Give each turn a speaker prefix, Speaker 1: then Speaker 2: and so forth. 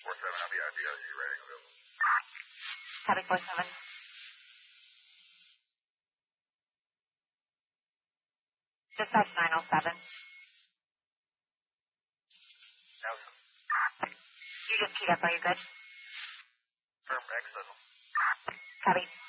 Speaker 1: 47, I'll be out DRC rating available.
Speaker 2: Copy 47. Dispatch 907.
Speaker 1: Nelson.
Speaker 2: You just keyed up, are you good?
Speaker 1: Firm X signal.
Speaker 2: Copy.